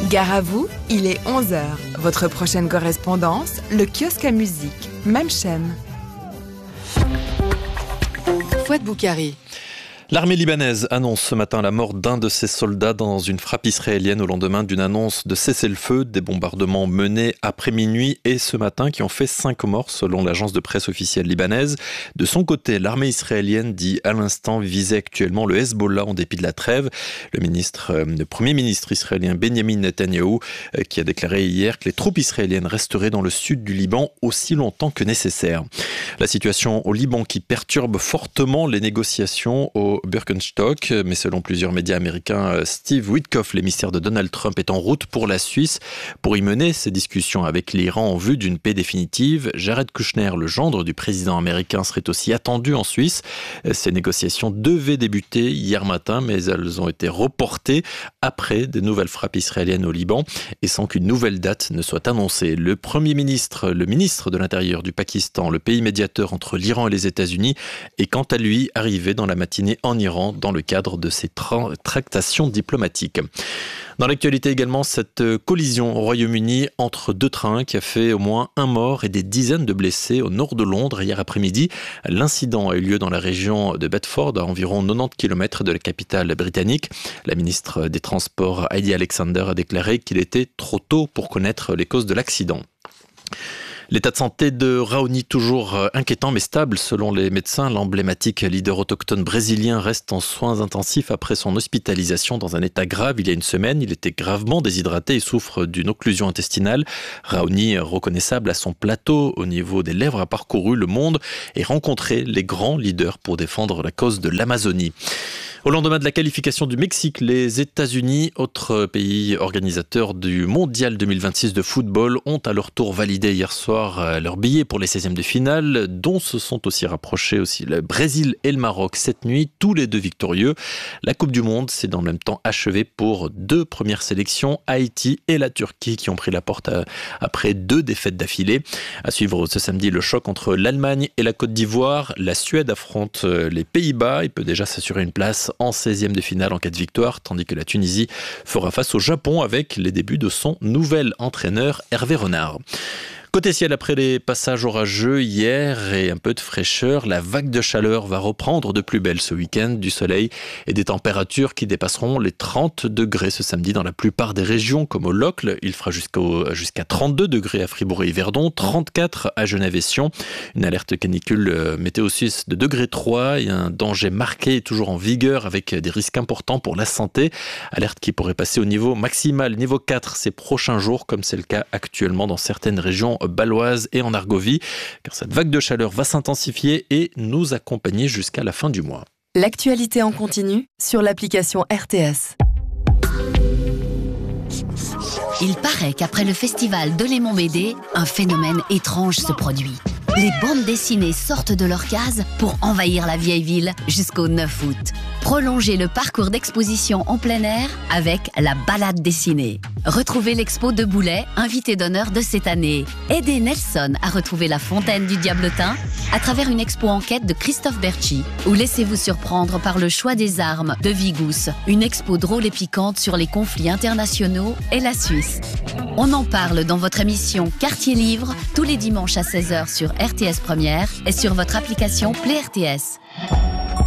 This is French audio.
Gare à vous, il est 11h. Votre prochaine correspondance, le kiosque à musique. Même chaîne. Fouad Boukari. L'armée libanaise annonce ce matin la mort d'un de ses soldats dans une frappe israélienne au lendemain d'une annonce de cessez-le-feu. Des bombardements menés après minuit et ce matin qui ont fait 5 morts selon l'agence de presse officielle libanaise. De son côté, l'armée israélienne dit à l'instant viser actuellement le Hezbollah en dépit de la trêve. Le premier ministre israélien Benjamin Netanyahou qui a déclaré hier que les troupes israéliennes resteraient dans le sud du Liban aussi longtemps que nécessaire. La situation au Liban qui perturbe fortement les négociations au Birkenstock, mais selon plusieurs médias américains, Steve Witkoff, l'émissaire de Donald Trump, est en route pour la Suisse pour y mener ses discussions avec l'Iran en vue d'une paix définitive. Jared Kushner, le gendre du président américain, serait aussi attendu en Suisse. Ces négociations devaient débuter hier matin, mais elles ont été reportées après de nouvelles frappes israéliennes au Liban et sans qu'une nouvelle date ne soit annoncée. Le ministre de l'Intérieur du Pakistan, le pays médiateur entre l'Iran et les États-Unis, est quant à lui arrivé dans la matinée en Iran dans le cadre de ces tractations diplomatiques. Dans l'actualité également, cette collision au Royaume-Uni entre deux trains qui a fait au moins un mort et des dizaines de blessés au nord de Londres hier après-midi. L'incident a eu lieu dans la région de Bedford, à environ 90 km de la capitale britannique. La ministre des Transports, Heidi Alexander, a déclaré qu'il était trop tôt pour connaître les causes de l'accident. L'état de santé de Raoni toujours inquiétant mais stable selon les médecins. L'emblématique leader autochtone brésilien reste en soins intensifs après son hospitalisation dans un état grave il y a une semaine. Il était gravement déshydraté et souffre d'une occlusion intestinale. Raoni, reconnaissable à son plateau au niveau des lèvres, a parcouru le monde et rencontré les grands leaders pour défendre la cause de l'Amazonie. Au lendemain de la qualification du Mexique, les États-Unis, autre pays organisateur du Mondial 2026 de football, ont à leur tour validé hier soir leur billet pour les 16e de finale, dont se sont aussi rapprochés le Brésil et le Maroc cette nuit, tous les deux victorieux. La Coupe du Monde s'est dans le même temps achevée pour deux premières sélections, Haïti et la Turquie, qui ont pris la porte après 2 défaites d'affilée. À suivre ce samedi le choc entre l'Allemagne et la Côte d'Ivoire. La Suède affronte les Pays-Bas et peut déjà s'assurer une place en 16e de finale en cas de victoire, tandis que la Tunisie fera face au Japon avec les débuts de son nouvel entraîneur Hervé Renard. Côté ciel, après les passages orageux hier et un peu de fraîcheur, la vague de chaleur va reprendre de plus belle ce week-end, du soleil et des températures qui dépasseront les 30 degrés ce samedi dans la plupart des régions, comme au Locle. Il fera jusqu'à 32 degrés à Fribourg et Yverdon, 34 à Genève et Sion. Une alerte canicule météo suisse de degré 3 et un danger marqué est toujours en vigueur avec des risques importants pour la santé. Alerte qui pourrait passer au niveau maximal, niveau 4 ces prochains jours, comme c'est le cas actuellement dans certaines régions baloise et en Argovie, car cette vague de chaleur va s'intensifier et nous accompagner jusqu'à la fin du mois. L'actualité en continu sur l'application RTS. Il paraît qu'après le festival de Lémon-Médé, un phénomène étrange se produit. Les bandes dessinées sortent de leur case pour envahir la vieille ville jusqu'au 9 août. Prolongez le parcours d'exposition en plein air avec la balade dessinée. Retrouvez l'expo de Boulay, invité d'honneur de cette année. Aidez Nelson à retrouver la fontaine du Diablotin à travers une expo enquête de Christophe Berchi. Ou laissez-vous surprendre par le choix des armes de Vigous, une expo drôle et piquante sur les conflits internationaux et la Suisse. On en parle dans votre émission Quartier Livre tous les dimanches à 16h sur RTS Première et sur votre application Play RTS.